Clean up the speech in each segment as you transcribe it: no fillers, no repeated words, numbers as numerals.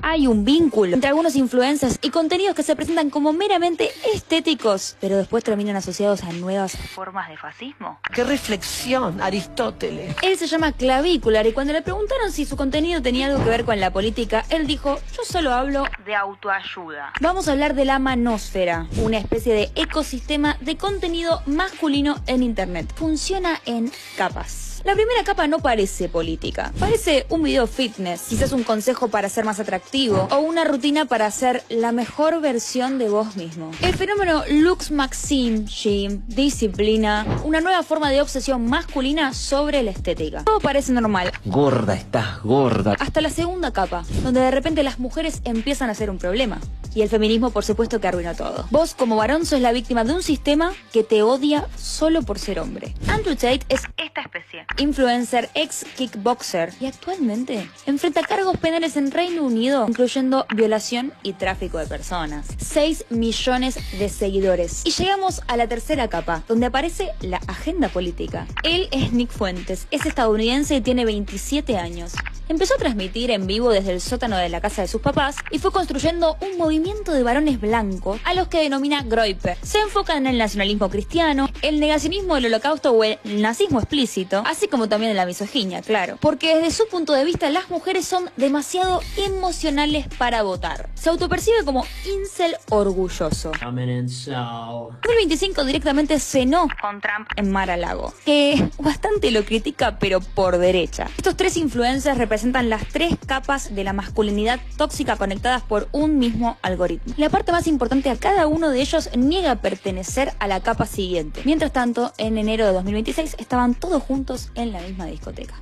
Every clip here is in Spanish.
hay un vínculo entre algunos influencers y contenidos que se presentan como meramente estéticos, pero después terminan asociados a nuevas formas de fascismo. ¡Qué reflexión, Aristóteles! Él se llama Clavicular y cuando le preguntaron si su contenido tenía algo que ver con la política, él dijo: yo solo hablo de autoayuda. Vamos a hablar de la manósfera, una especie de ecosistema de contenido masculino en internet. Funciona en capas. La primera capa no parece política, parece un video fitness, quizás un consejo para ser más atractivo o una rutina para ser la mejor versión de vos mismo. El fenómeno Lux Maxim, Gym, disciplina, una nueva forma de obsesión masculina sobre la estética. Todo parece normal. Gorda, estás gorda. Hasta la segunda capa, donde de repente las mujeres empiezan a ser un problema. Y el feminismo, por supuesto, que arruinó todo. Vos, como varón, sos la víctima de un sistema que te odia solo por ser hombre. Andrew Tate es esta especie. Influencer, ex kickboxer, y actualmente enfrenta cargos penales en Reino Unido, incluyendo violación y tráfico de personas. 6 millones de seguidores. Y llegamos a la tercera capa, donde aparece la agenda política. Él es Nick Fuentes, es estadounidense y tiene 27 años. Empezó a transmitir en vivo desde el sótano de la casa de sus papás y fue construyendo un movimiento de varones blancos a los que denomina Groyper. Se enfocan en el nacionalismo cristiano, el negacionismo del holocausto o el nazismo explícito, así como también en la misoginia, claro. Porque desde su punto de vista las mujeres son demasiado emocionales para votar. Se autopercibe como incel orgulloso. En 2025 directamente cenó con Trump en Mar-a-Lago, que bastante lo critica pero por derecha. Estos tres influencers representan las 3 capas de la masculinidad tóxica conectadas por un mismo algoritmo. La parte más importante, a cada uno de ellos niega pertenecer a la capa siguiente. Mientras tanto, en enero de 2026 estaban todos juntos en la misma discoteca.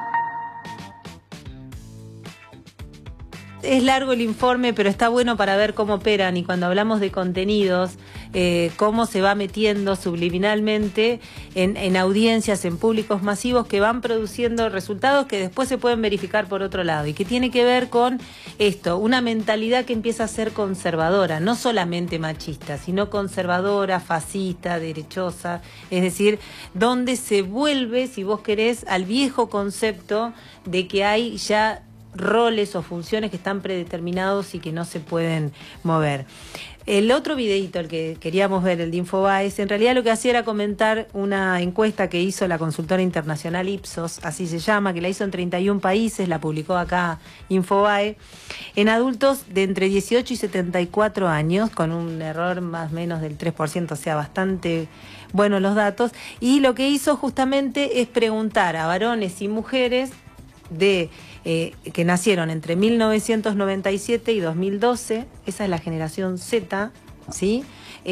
Es largo el informe, pero está bueno para ver cómo operan, y cuando hablamos de contenidos, cómo se va metiendo subliminalmente en audiencias, en públicos masivos que van produciendo resultados que después se pueden verificar por otro lado, y que tiene que ver con esto, una mentalidad que empieza a ser conservadora, no solamente machista, sino conservadora, fascista, derechosa, es decir, donde se vuelve, si vos querés, al viejo concepto de que hay ya roles o funciones que están predeterminados y que no se pueden mover. El otro videíto, el que queríamos ver, el de Infobae, en realidad lo que hacía era comentar una encuesta que hizo la consultora internacional Ipsos, así se llama, que la hizo en 31 países, la publicó acá Infobae, en adultos de entre 18 y 74 años, con un error más o menos del 3%, o sea, bastante buenos los datos, y lo que hizo justamente es preguntar a varones y mujeres que nacieron entre 1997 y 2012, esa es la generación Z, ¿sí?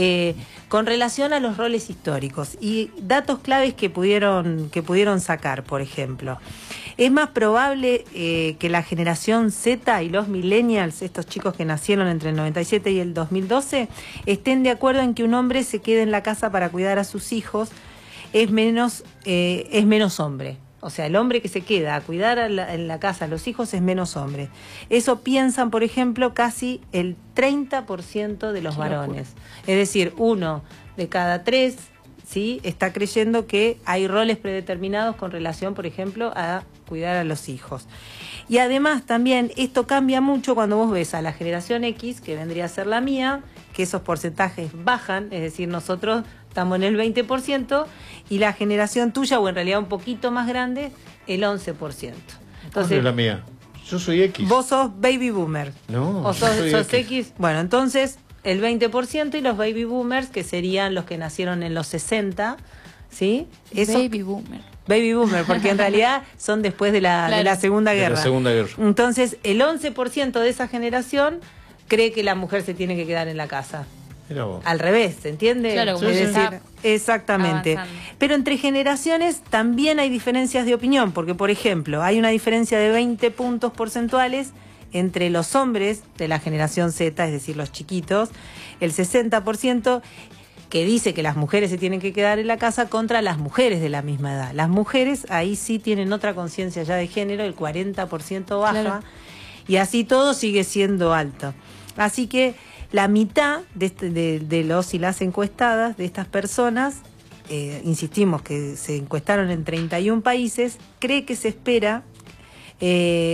Con relación a los roles históricos y datos claves que pudieron sacar, por ejemplo. Es más probable que la generación Z y los millennials, estos chicos que nacieron entre el 97 y el 2012, estén de acuerdo en que un hombre se quede en la casa para cuidar a sus hijos, es menos hombre. O sea, el hombre que se queda a cuidar en la casa a los hijos es menos hombre. Eso piensan, por ejemplo, casi el 30% de los varones. Es decir, 1 de cada 3, ¿sí?, está creyendo que hay roles predeterminados con relación, por ejemplo, a cuidar a los hijos. Y además también esto cambia mucho cuando vos ves a la generación X, que vendría a ser la mía, que esos porcentajes bajan, es decir, nosotros estamos en el 20%, y la generación tuya, o en realidad un poquito más grande, el 11%. ¿Cuál es la mía? Yo soy X. Vos sos baby boomer. No, o sos X. X. Bueno, entonces el 20% y los baby boomers, que serían los que nacieron en los 60, ¿sí? Eso, Baby boomer. Baby boomer, porque en realidad son después de la Segunda Guerra. De la Segunda Guerra. Entonces, el 11% de esa generación cree que la mujer se tiene que quedar en la casa. Al revés, ¿se entiende? Claro, como es se decir, está exactamente. avanzando. Pero entre generaciones también hay diferencias de opinión, porque, por ejemplo, hay una diferencia de 20 puntos porcentuales entre los hombres de la generación Z, es decir, los chiquitos, el 60%, que dice que las mujeres se tienen que quedar en la casa, contra las mujeres de la misma edad. Las mujeres ahí sí tienen otra conciencia ya de género, el 40% baja, claro, y así todo sigue siendo alto. Así que la mitad de los y las encuestadas, de estas personas, insistimos que se encuestaron en 31 países, cree que se espera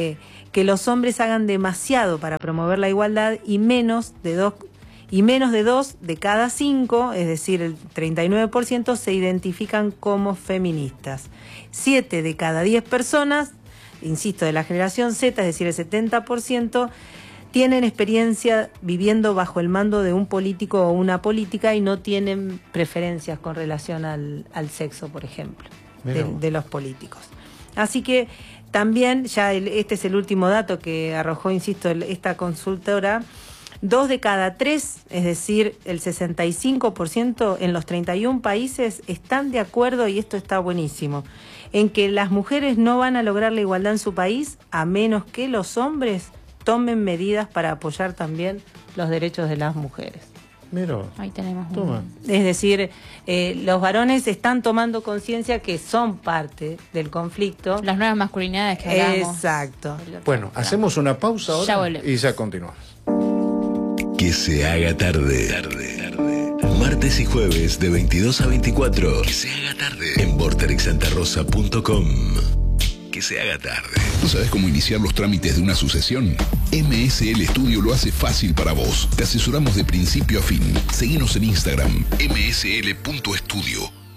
que los hombres hagan demasiado para promover la igualdad y menos de 2 de cada 5, es decir, el 39%, se identifican como feministas. 7 de cada 10 personas, insisto, de la generación Z, es decir, el 70%, tienen experiencia viviendo bajo el mando de un político o una política y no tienen preferencias con relación al sexo, por ejemplo, de los políticos. Así que también, ya este es el último dato que arrojó, insisto, esta consultora, 2 de cada 3, es decir, el 65% en los 31 países están de acuerdo, y esto está buenísimo, en que las mujeres no van a lograr la igualdad en su país a menos que los hombres tomen medidas para apoyar también los derechos de las mujeres. Mira, ahí tenemos toma. Es decir, los varones están tomando conciencia que son parte del conflicto. Las nuevas masculinidades que hablamos. Exacto. Bueno, hacemos una pausa ahora Ya volvemos. y ya continuamos. Que se haga tarde. Martes y jueves de 22 a 24. Que se haga tarde. En vorterixsantarosa.com. Que se haga tarde. ¿No sabes cómo iniciar los trámites de una sucesión? MSL Studio lo hace fácil para vos. Te asesoramos de principio a fin. Seguinos en Instagram, msl.studio.